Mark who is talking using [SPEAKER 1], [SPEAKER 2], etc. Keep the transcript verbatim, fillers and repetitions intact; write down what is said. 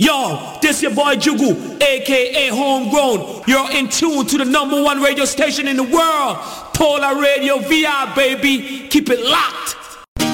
[SPEAKER 1] Yo, this your boy Jugu, aka Homegrown. You're in tune to the number one radio station in the world, Polar Radio V I, baby. Keep it locked.